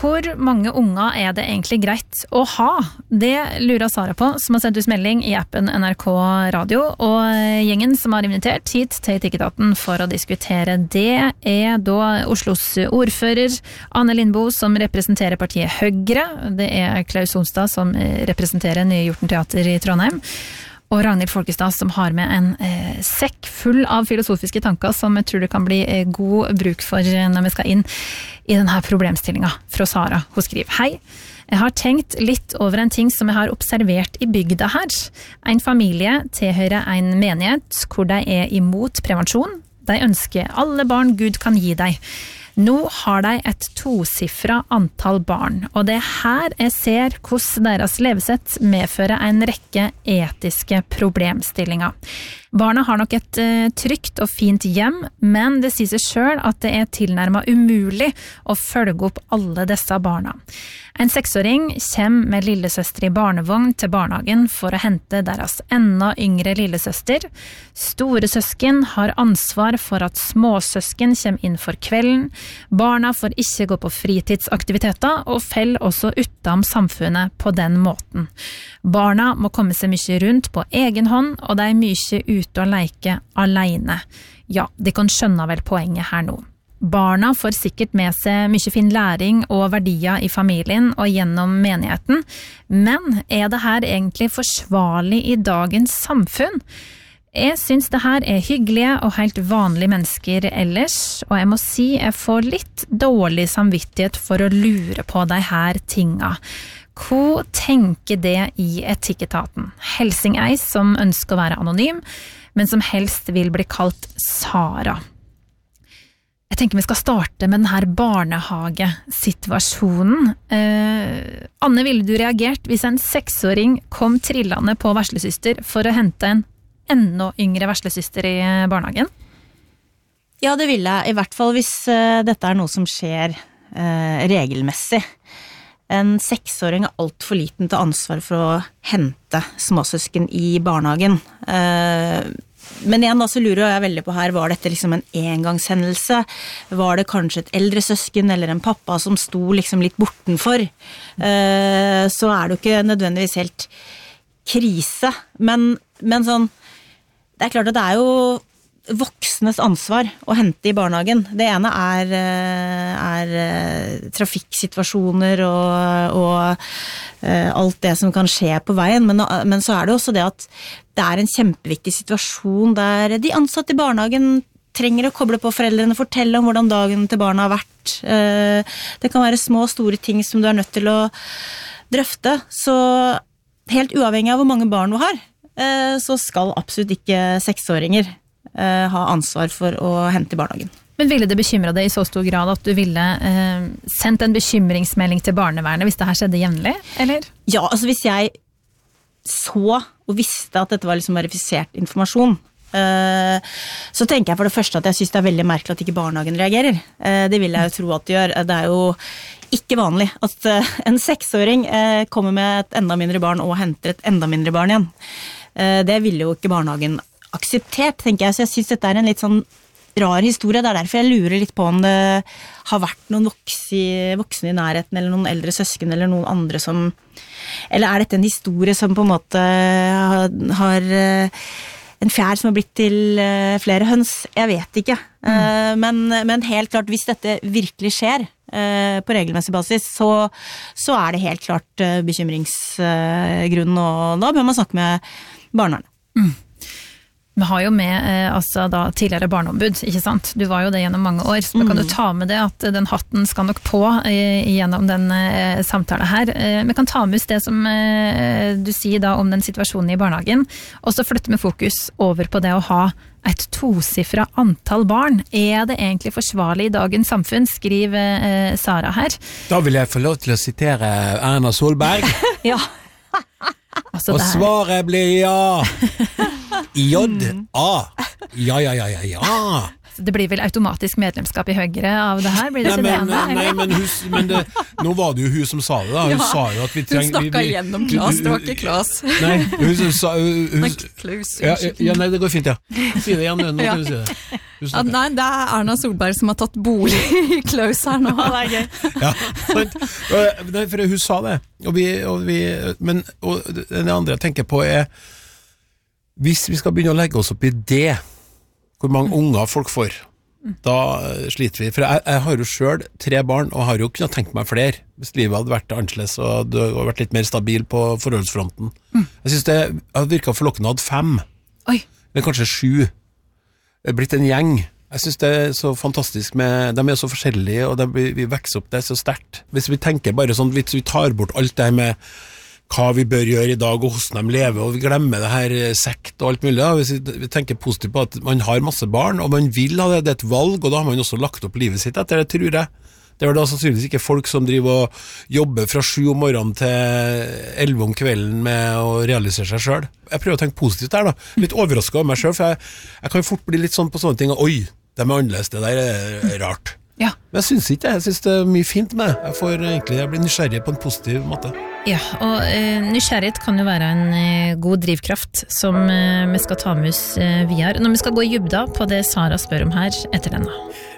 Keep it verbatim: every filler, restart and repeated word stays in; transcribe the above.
Hvor mange unger er det egentlig greit å ha? Det lurer Sara på, som har sendt ut melding i appen N R K Radio, og gjengen som har invitert hit til Etikketaten for å diskutere det er da Oslos ordfører Anne Lindboe, som representerer partiet Høyre. Det er Klaus Sonstad, som representerer Nye Hjorten Teater i Trondheim. Og Ragnhild Folkestad, som har med en eh, sekk full av filosofiske tanker som jeg tror det kan bli eh, god bruk for når vi skal inn i denne problemstillingen fra Sara. Hun skriver: Hei, jeg har tenkt litt over en ting som jeg har observert i bygda her. En familie tilhører en menighet hvor de er imot prevensjon. De ønsker alle barn Gud kan gi deg. Nå har de et tosiffret antall barn, og det er her jeg ser hvordan deres levesett medfører en rekke etiske problemstillinger. Barna har nok et uh, trygt og fint hjem, men det sier seg selv at det er tilnærmet umulig å følge opp alle disse barna. En seksåring kommer med lillesøster i barnevogn til barnehagen for å hente deres enda yngre lillesøster. Store søsken har ansvar for at småsøsken kommer inn for kvelden. Barna får ikke gå på fritidsaktiviteter og fell også utom samfunnet på den måten. Barna må komme seg mye rundt på egen hånd, og de er mye ute og leke alene. Ja, de kan skjønne vel poenget her nå. Barna får sikkert med seg mye fin læring og verdier i familien og gjennom menigheten, men er det her egentlig forsvarlig i dagens samfunn? Jeg synes det her er hyggelige og helt vanlige mennesker ellers, og jeg må si jeg får litt dårlig samvittighet for å lure på de her tinga. Hva tenker det i Etikketaten? Helsingeis som ønsker å være anonym, men som helst vil bli kalt Sara. Jeg tenker vi skal starte med denne barnehagesituasjonen. Eh, Anne, ville du reagert hvis en seksåring kom trillende på veslesøster for å hente en enda yngre veslesøster i barnehagen? Ja, det vil jeg. I hvert fall hvis uh, dette er noe som skjer uh, regelmessig. En seksåring er alt for liten til ansvar for å hente småsøsken i barnehagen. Uh, men igjen da så lurer jeg veldig på her, var dette liksom en engangshendelse? Var det kanskje et eldre søsken eller en pappa som sto liksom litt bortenfor? Uh, så er det jo ikke nødvendigvis helt krise, men, men sånn, det er klart at det er jo voksnes ansvar å hente i barnehagen. Det ene er, er trafikksituasjoner og, og alt det som kan skje på veien, men, men så er det også det at det er en kjempeviktig situasjon der de ansatte i barnehagen trenger å koble på foreldrene, fortelle om hvordan dagen til barna har vært. Det kan være små og store ting som du er nødt til å drøfte, så helt uavhengig av hvor mange barn du har, så skal absolutt ikke seksåringer ha ansvar for å hente i barnehagen. Men ville det bekymre deg i så stor grad at du ville eh, sendt en bekymringsmelding til barnevernet hvis det her skjedde jevnlig, eller? Ja, altså hvis jeg så og visste at dette var liksom verifisert informasjon, eh, så tenker jeg for det første at jeg synes det er veldig merkelig at ikke barnehagen reagerer. Eh, det vil jeg jo tro at de gjør. Det er jo ikke vanlig at uh, en seksåring uh, kommer med et enda mindre barn og henter et enda mindre barn igjen. Uh, det ville jo ikke barnehagen akseptert, tenker jeg, så jeg synes dette er en litt sånn rar historie. Det er derfor jeg lurer litt på om det har vært noen voksne, voksne i nærheten, eller noen eldre søsken, eller noen andre som... Eller er dette en historie som på en måte har... har uh, en fjær som har blitt til uh, flere høns, jeg vet ikke. Mm. Uh, men, men helt klart, hvis dette virkelig skjer uh, på regelmessig basis, så, så er det helt klart uh, bekymringsgrunn, uh, og da bør man snakke med barnevernet. Mm. Vi har jo med eh, altså da, tidligere barneombud, ikke sant? Du var jo det gjennom mange år, så da kan du ta med det at den hatten skal nok på eh, gjennom den eh, samtalen her. Eh, vi kan ta med oss det som eh, du sier da om den situasjonen i barnehagen, og så flytte med fokus over på det å ha et tosiffret antall barn. Er det egentlig forsvarlig i dagens samfunn, skriver eh, Sara her. Da vil jeg få lov til å sitere Erna Solberg. Ja. Altså, og svaret blir ja. J-A. Ja, ja, ja, ja, ja. Det blir vel automatisk medlemskap i Høyre av det her, blir det nei, ikke men, det? Nei, men, hun, men det, nå var det jo hun som sa det da. Hun ja, sa jo at vi treng... Hun snakket gjennom Klaus, det var ikke Klaus. Nei, hun sa... Hun, hun, men Klaus, ja, ja, nei, det går fint, ja. Si det igjen, nå kan du si det. Du Ja, nei, det er Erna Solberg som har tatt bolig i Klaus her nå. Ja, det er gøy. Ja, sant. Nei, for hun sa det. Og vi, og vi, men og det andre jeg tenker på er, hvis vi skal begynne å legge oss opp i det, hvor mange unger folk får, da sliter vi. For jeg, jeg har jo selv tre barn, og har jo kunnet tenkt meg flere, hvis livet hadde vært annerledes, og det hadde vært litt mer stabil på forholdsfronten. Mm. Jeg synes det hadde virket forlokkende å ha fem, Oi. eller kanskje sju. Det er blitt en gjeng. Jeg synes det er så fantastisk med, de er så forskjellige, og de, vi vokser opp det så sterkt. Hvis vi tenker bare sånn, hvis vi tar bort alt det her med hva vi bør gjøre i dag, og hvordan de lever, og vi glemmer det her sekt og alt mulig, da. Hvis vi, vi tenker positivt på at man har masse barn, og man vil ha det, det er et valg, og da har man også lagt opp livet sitt etter det, tror jeg. Det er da sannsynligvis ikke folk som driver og jobber fra sju om morgenen til elleve om kvelden med å realisere seg selv. Jeg prøver å tenke positivt her da, litt overrasket av meg selv, for jeg, jeg kan fort bli litt sånn på sånne ting, oi, de er annerledes, det der er rart. Ja. Men jeg synes ikke det, jeg synes det er mye fint med det. Jeg får egentlig, jeg blir nysgjerrig på en positiv måte. Ja, og uh, nysgjerrighet kan jo være en uh, god drivkraft som uh, vi skal ta med oss uh, videre. Når vi skal gå i dybda på det Sara spør om her etter denne.